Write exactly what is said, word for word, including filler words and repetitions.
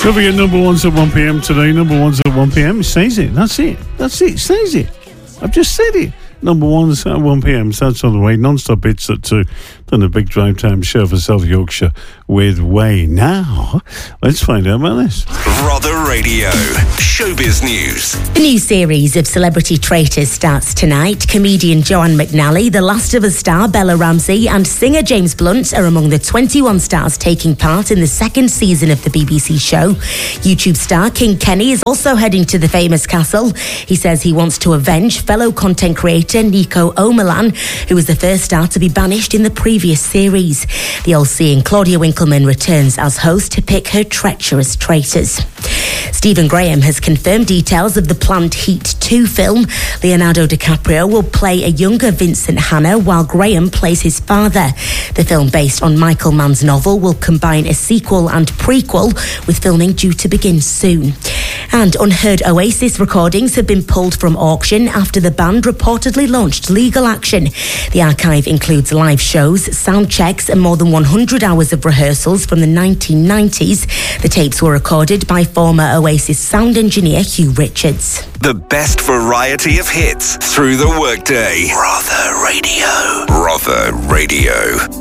Don't forget number ones at one p.m. today. Number ones at one p.m. It says it. That's it. That's it. It says it. I've just said it. Number ones at one p.m. So that's on the way. Non-stop bits at two. Done a big drive time show for South Yorkshire with Way. Now, let's find out about this. Rother Radio. Showbiz News. The new series of Celebrity Traitors starts tonight. Comedian Joanne McNally, The Last of Us star Bella Ramsey and singer James Blunt are among the twenty-one stars taking part in the second season of the B B C show. YouTube star King Kenny is also heading to the famous castle. He says he wants to avenge fellow content creator Nico O'Malan, who was the first star to be banished in the previous series. The all-seeing Claudia Winkleman returns as host to pick her treacherous traitors. Stephen Graham has confirmed details of the planned Heat two film. Leonardo DiCaprio will play a younger Vincent Hanna while Graham plays his father. The film, based on Michael Mann's novel, will combine a sequel and prequel, with filming due to begin soon. And unheard Oasis recordings have been pulled from auction after the band reportedly launched legal action. The archive includes live shows, sound checks and more than one hundred hours of rehearsals from the nineteen nineties. The tapes were recorded by former Oasis sound engineer Hugh Richards. The best variety of hits through the workday. Rother Radio. Rother Radio.